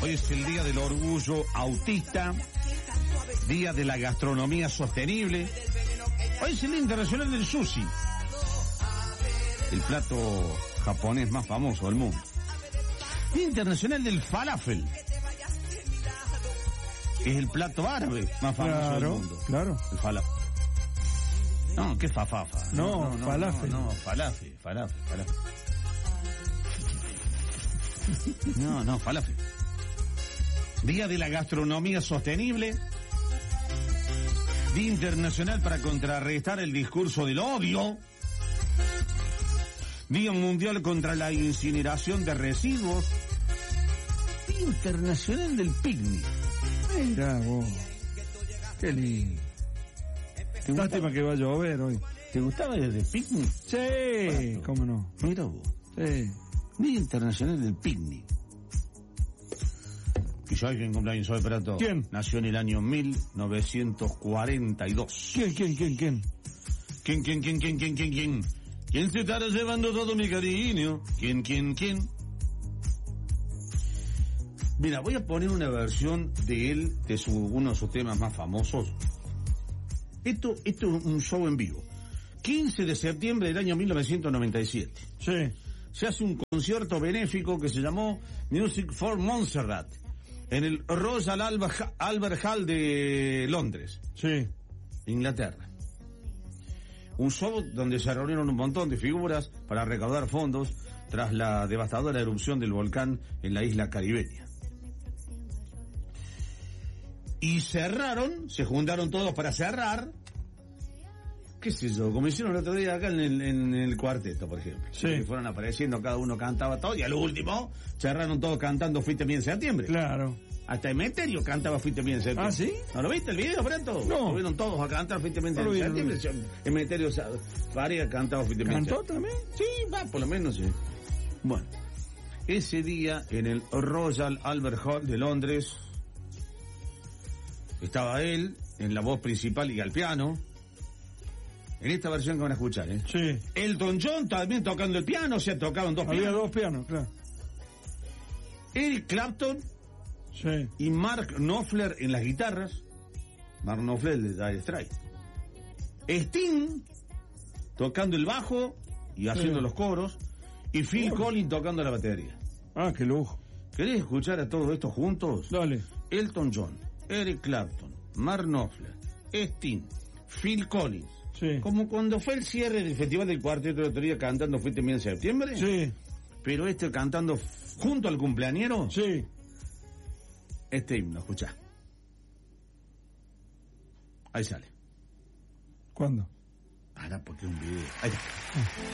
Hoy es el Día del Orgullo Autista, Día de la Gastronomía Sostenible. Hoy es el Día Internacional del Sushi, el plato japonés más famoso del mundo. Día Internacional del Falafel, es el plato árabe más famoso del mundo. Claro. El falafel. No, ¿qué fafafa? No, falafel. No, falafel. No, falafel. Día de la Gastronomía Sostenible. Día Internacional para contrarrestar el discurso del odio. Día Mundial contra la incineración de residuos. Día Internacional del Picnic. Mira vos. Qué lindo. Lástima que va a llover hoy. ¿Te gustaba el picnic? Sí, cómo no. Mira vos. Sí. Día Internacional del Picnic. ¿Y sabes quién cumpleaños hoy, Prato? ¿Quién? Nació en el año 1942. ¿Quién? ¿Quién? ¿Quién se estará llevando todo mi cariño? ¿Quién? Mira, voy a poner una versión de él, de uno de sus temas más famosos. Esto es un show en vivo. 15 de septiembre del año 1997. Sí. Se hace un concierto benéfico que se llamó Music for Montserrat en el Royal Albert Hall de Londres, Sí. Inglaterra. Un show donde se reunieron un montón de figuras para recaudar fondos tras la devastadora erupción del volcán en la isla caribeña. Y cerraron, se juntaron todos para cerrar, qué sé yo, como hicieron el otro día acá en el cuarteto, por ejemplo. Sí. Que fueron apareciendo, cada uno cantaba todo, y al último cerraron todos cantando Fuiste Bien en Septiembre. Claro. Hasta Emeterio cantaba Fuiste Bien en Septiembre. ¿Ah, sí? ¿No lo viste el video, Preto? No. Subieron todos a cantar Fuiste Bien No en lo vi, Septiembre. no lo Emeterio Faria cantaba Fuiste Bien en ¿Cantó Septiembre. también? Sí, va, por lo menos sí. Bueno, ese día en el Royal Albert Hall de Londres estaba él en la voz principal y al piano. En esta versión que van a escuchar, ¿eh? Sí. Elton John también tocando el piano, o sea, tocaban dos Había pianos. dos pianos, claro. Eric Clapton Sí. y Mark Knopfler en las guitarras. Mark Knopfler de Dire Straits. Sting tocando el bajo y haciendo los coros. Y Phil Collins tocando la batería. Ah, qué lujo. ¿Querés escuchar a todos estos juntos? Dale. Elton John, Eric Clapton, Mark Knopfler, Sting, Phil Collins. Sí. Como cuando fue el cierre del Festival del Cuarteto el otro día cantando Fuiste Bien en Septiembre. Sí. Pero cantando junto al cumpleañero. Sí. Este himno, escuchá. Ahí sale. ¿Cuándo? Para, porque es un video. Ahí está.